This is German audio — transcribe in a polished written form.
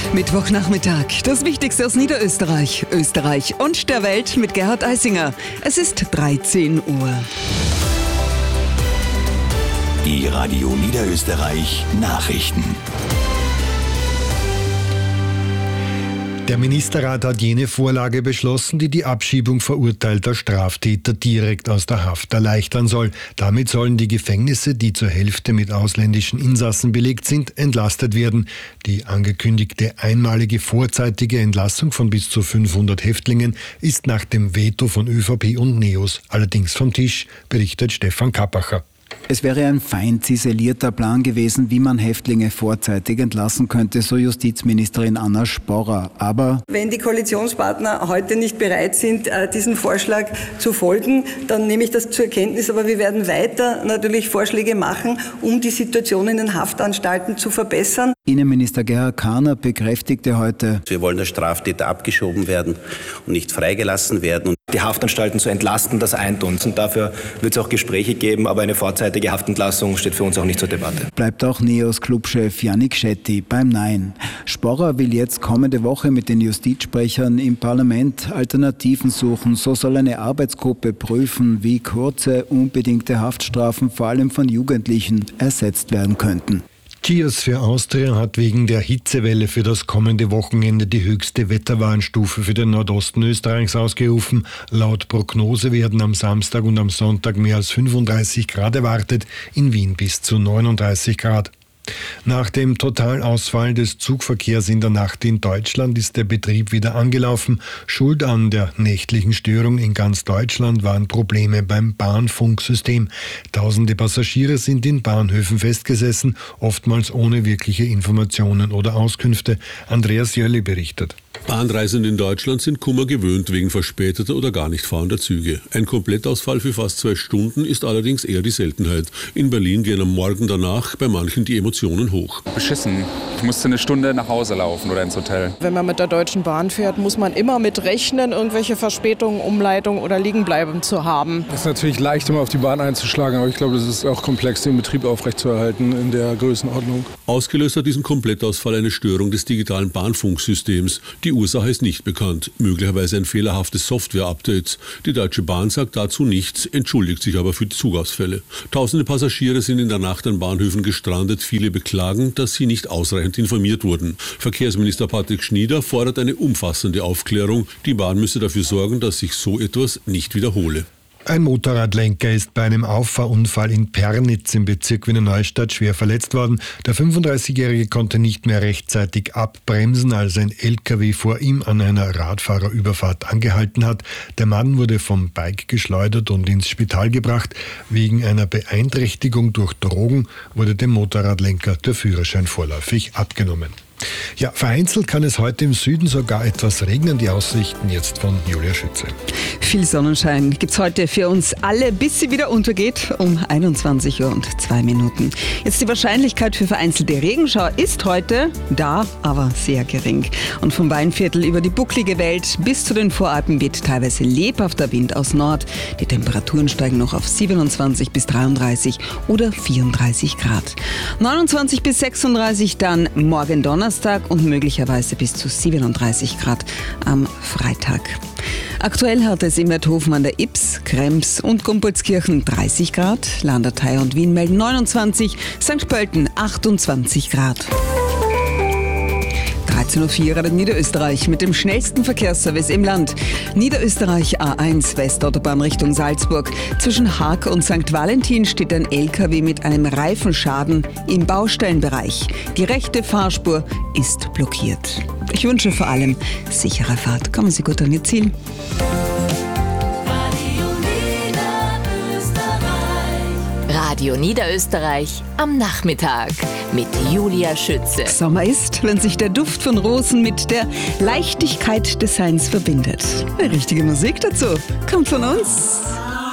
Mittwochnachmittag. Das Wichtigste aus Niederösterreich, Österreich und der Welt mit Gerhard Eisinger. Es ist 13 Uhr. Die Radio Niederösterreich Nachrichten. Der Ministerrat hat jene Vorlage beschlossen, die die Abschiebung verurteilter Straftäter direkt aus der Haft erleichtern soll. Damit sollen die Gefängnisse, die zur Hälfte mit ausländischen Insassen belegt sind, entlastet werden. Die angekündigte einmalige vorzeitige Entlassung von bis zu 500 Häftlingen ist nach dem Veto von ÖVP und NEOS allerdings vom Tisch, berichtet Stefan Kappacher. Es wäre ein fein ziselierter Plan gewesen, wie man Häftlinge vorzeitig entlassen könnte, so Justizministerin Anna Sporrer. Aber wenn die Koalitionspartner heute nicht bereit sind, diesem Vorschlag zu folgen, dann nehme ich das zur Kenntnis. Aber wir werden weiter natürlich Vorschläge machen, um die Situation in den Haftanstalten zu verbessern. Innenminister Gerhard Kahner bekräftigte heute: Wir wollen, dass Straftäter abgeschoben werden und nicht freigelassen werden. Die Haftanstalten zu entlasten, das eint uns. Und dafür wird es auch Gespräche geben, aber eine vorzeitige Haftentlassung steht für uns auch nicht zur Debatte. Bleibt auch NEOS-Clubchef Yannick Shetty beim Nein. Sporrer will jetzt kommende Woche mit den Justizsprechern im Parlament Alternativen suchen. So soll eine Arbeitsgruppe prüfen, wie kurze, unbedingte Haftstrafen vor allem von Jugendlichen ersetzt werden könnten. Geosphere Austria hat wegen der Hitzewelle für das kommende Wochenende die höchste Wetterwarnstufe für den Nordosten Österreichs ausgerufen. Laut Prognose werden am Samstag und am Sonntag mehr als 35 Grad erwartet, in Wien bis zu 39 Grad. Nach dem Totalausfall des Zugverkehrs in der Nacht in Deutschland ist der Betrieb wieder angelaufen. Schuld an der nächtlichen Störung in ganz Deutschland waren Probleme beim Bahnfunksystem. Tausende Passagiere sind in Bahnhöfen festgesessen, oftmals ohne wirkliche Informationen oder Auskünfte. Andreas Jölli berichtet. Bahnreisende in Deutschland sind Kummer gewöhnt wegen verspäteter oder gar nicht fahrender Züge. Ein Komplettausfall für fast 2 Stunden ist allerdings eher die Seltenheit. In Berlin gehen am Morgen danach bei manchen die Emotionen hoch. Beschissen. Ich musste eine Stunde nach Hause laufen oder ins Hotel. Wenn man mit der Deutschen Bahn fährt, muss man immer mit rechnen, irgendwelche Verspätungen, Umleitungen oder Liegenbleiben zu haben. Es ist natürlich leicht, immer auf die Bahn einzuschlagen, aber ich glaube, es ist auch komplex, den Betrieb aufrechtzuerhalten in der Größenordnung. Ausgelöst hat diesen Komplettausfall eine Störung des digitalen Bahnfunksystems. Die Ursache ist nicht bekannt, möglicherweise ein fehlerhaftes Software-Update. Die Deutsche Bahn sagt dazu nichts, entschuldigt sich aber für die Zugausfälle. Tausende Passagiere sind in der Nacht an Bahnhöfen gestrandet. Viele beklagen, dass sie nicht ausreichend informiert wurden. Verkehrsminister Patrick Schnieder fordert eine umfassende Aufklärung. Die Bahn müsse dafür sorgen, dass sich so etwas nicht wiederhole. Ein Motorradlenker ist bei einem Auffahrunfall in Pernitz im Bezirk Wiener Neustadt schwer verletzt worden. Der 35-Jährige konnte nicht mehr rechtzeitig abbremsen, als ein LKW vor ihm an einer Radfahrerüberfahrt angehalten hat. Der Mann wurde vom Bike geschleudert und ins Spital gebracht. Wegen einer Beeinträchtigung durch Drogen wurde dem Motorradlenker der Führerschein vorläufig abgenommen. Ja, vereinzelt kann es heute im Süden sogar etwas regnen. Die Aussichten jetzt von Julia Schütze. Viel Sonnenschein gibt's heute für uns alle, bis sie wieder untergeht um 21 Uhr und 2 Minuten. Jetzt die Wahrscheinlichkeit für vereinzelte Regenschauer ist heute da, aber sehr gering. Und vom Weinviertel über die bucklige Welt bis zu den Voralpen weht teilweise lebhafter Wind aus Nord. Die Temperaturen steigen noch auf 27 bis 33 oder 34 Grad. 29 bis 36 dann morgen Donnerstag und möglicherweise bis zu 37 Grad am Freitag. Aktuell hat es in Werthofen an der Ips, Krems und Gumbolzkirchen 30 Grad, Landertei und Wien melden 29, St. Pölten 28 Grad. 13.04 Uhr Niederösterreich mit dem schnellsten Verkehrsservice im Land. Niederösterreich A1 Westautobahn Richtung Salzburg. Zwischen Haag und St. Valentin steht ein LKW mit einem Reifenschaden im Baustellenbereich. Die rechte Fahrspur ist blockiert. Ich wünsche vor allem sichere Fahrt. Kommen Sie gut an Ihr Ziel. Radio Niederösterreich am Nachmittag mit Julia Schütze. Sommer ist, wenn sich der Duft von Rosen mit der Leichtigkeit des Seins verbindet. Richtige Musik dazu kommt von uns.